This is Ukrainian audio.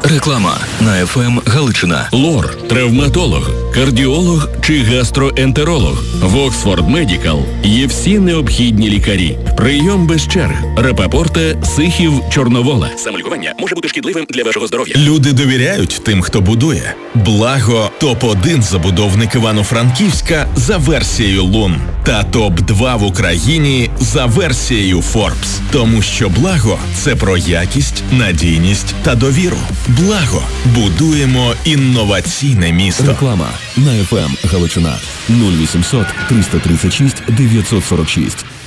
Реклама на ФМ Галичина. Лор, травматолог, кардіолог чи гастроентеролог. В Оксфорд Медікал є всі необхідні лікарі. Прийом без черг. Рапапорте, Сихів, Чорновола. Самолікування може бути шкідливим для вашого здоров'я. Люди довіряють тим, хто будує. Благо – топ-1 забудовник Івано-Франківська за версією Лун. Та топ-2 в Україні за версією Forbes. Тому що Благо – це про якість, надійність та довіру. Благо. Будуємо інноваційне місто. Реклама на ФМ Галичина 0800 336 946.